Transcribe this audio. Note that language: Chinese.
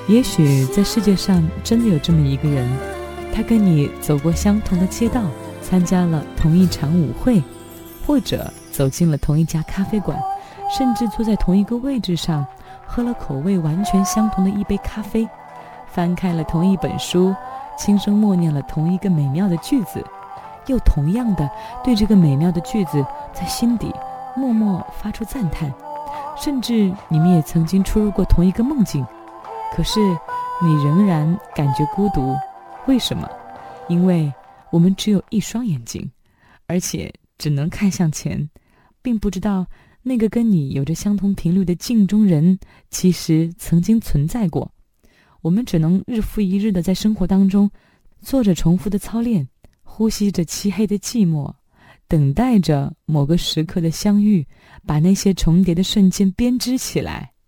也许在世界上真的有这么一个人，他跟你走过相同的街道，参加了同一场舞会，或者走进了同一家咖啡馆，甚至坐在同一个位置上，喝了口味完全相同的一杯咖啡，翻开了同一本书，轻声默念了同一个美妙的句子，又同样的对这个美妙的句子在心底默默发出赞叹。甚至你们也曾经出入过同一个梦境，可是你仍然感觉孤独。为什么？因为我们只有一双眼睛，而且只能看向前，并不知道那个跟你有着相同频率的镜中人其实曾经存在过。我们只能日复一日的在生活当中做着重复的操练，呼吸着漆黑的寂寞，等待着某个时刻的相遇，把那些重叠的瞬间编织起来。